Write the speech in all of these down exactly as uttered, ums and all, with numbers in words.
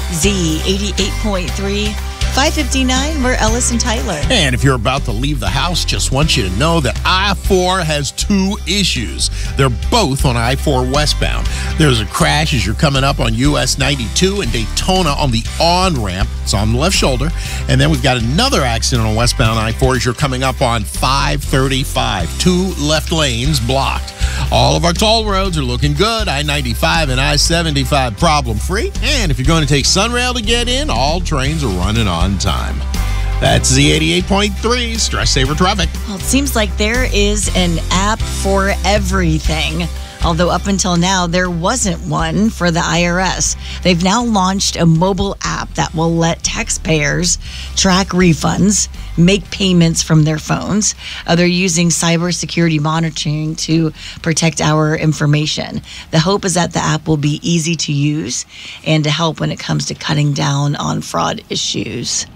Z eighty-eight point three. five fifty-nine, we're Ellis and Tyler. And if you're about to leave the house, just want you to know that I four has two issues. They're both on I four westbound. There's a crash as you're coming up on U S ninety-two in Daytona on the on-ramp. It's on the left shoulder. And then we've got another accident on westbound I four as you're coming up on five thirty-five. Two left lanes blocked. All of our toll roads are looking good. I ninety-five and I seventy-five problem-free. And if you're going to take Sunrail to get in, all trains are running on time. That's Z eighty-eight point three, Stress Saver Traffic. Well, it seems like there is an app for everything. Although up until now, there wasn't one for the I R S. They've now launched a mobile app that will let taxpayers track refunds, make payments from their phones. Uh, they're using cybersecurity monitoring to protect our information. The hope is that the app will be easy to use and to help when it comes to cutting down on fraud issues.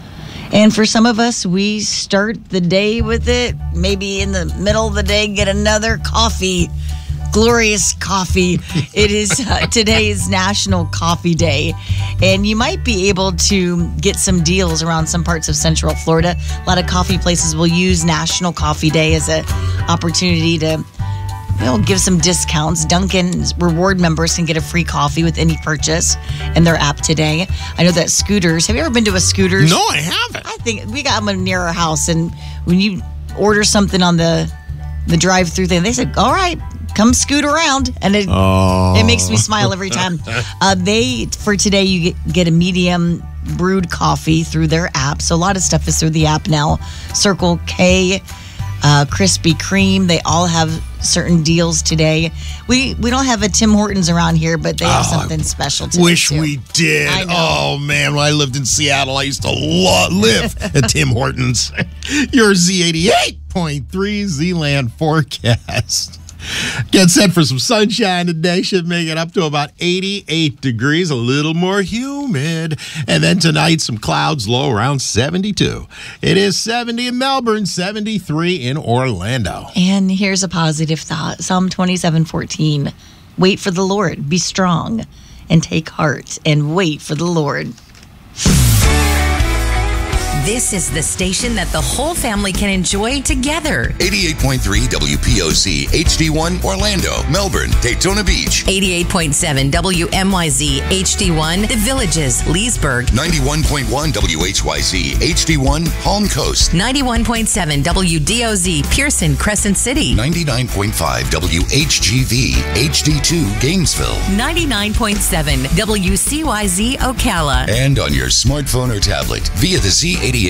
And for some of us, we start the day with it. Maybe in the middle of the day, get another coffee. Glorious coffee. It is uh, today's National Coffee Day, and you might be able to get some deals around some parts of Central Florida. A lot of coffee places will use National Coffee Day as an opportunity to, you know, give some discounts. Dunkin's reward members can get a free coffee with any purchase in their app today. I know that Scooters. Have you ever been to a Scooters? No, I haven't. I think we got them near our house, and when you order something on the the drive-through thing, they said, "All right, come scoot around," and it oh. it makes me smile every time. Uh, they for today you get, get a medium brewed coffee through their app. So a lot of stuff is through the app now. Circle K, uh, Krispy Kreme, they all have certain deals today. We we don't have a Tim Hortons around here, but they have oh, something special today. Wish too. we did. I know. Oh man, when I lived in Seattle, I used to lo- live at Tim Hortons. Your Z eighty-eight point three Z-Land forecast. Get set for some sunshine today. Should make it up to about eighty-eight degrees, a little more humid. And then tonight, some clouds, low around seventy-two. It is seventy in Melbourne, seventy-three in Orlando. And here's a positive thought. Psalm twenty-seven fourteen. Wait for the Lord. Be strong and take heart and wait for the Lord. This is the station that the whole family can enjoy together. eighty-eight point three W P O C H D one Orlando, Melbourne, Daytona Beach. eighty-eight point seven W M Y Z H D one The Villages, Leesburg. ninety-one point one W H Y Z H D one Palm Coast. ninety-one point seven W D O Z Pearson, Crescent City. ninety-nine point five W H G V H D two Gainesville. ninety-nine point seven W C Y Z Ocala. And on your smartphone or tablet via the Z eighty-eight